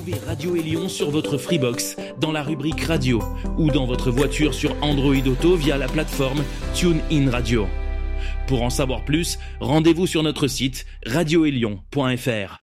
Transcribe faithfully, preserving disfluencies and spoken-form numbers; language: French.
Retrouvez Radio Élion sur votre Freebox, dans la rubrique Radio, ou dans votre voiture sur Android Auto via la plateforme TuneIn Radio. Pour en savoir plus, rendez-vous sur notre site radio élion point f r.